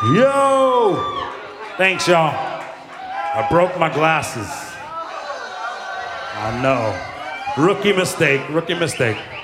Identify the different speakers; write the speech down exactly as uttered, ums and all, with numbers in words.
Speaker 1: Yo! Thanks, y'all. I broke my glasses. I know. Rookie mistake, rookie mistake.